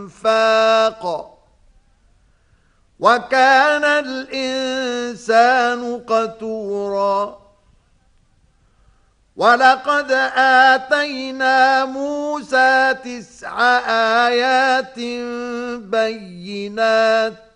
وإنفاق وكان الإنسان قتورا ولقد آتينا موسى 9 آيات بينات